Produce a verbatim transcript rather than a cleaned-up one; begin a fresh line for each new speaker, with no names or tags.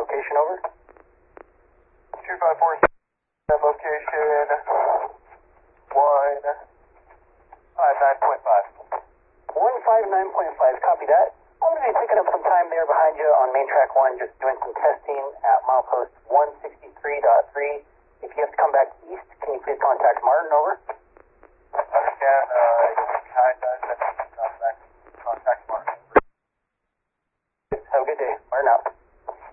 location, over.
two five four, location one five nine point five.
one five nine point five, copy that. I'm going to be picking up some time there behind you on main track one, just doing some testing at milepost one sixty-three point three. If you have to come back east, can you please contact Martin, over?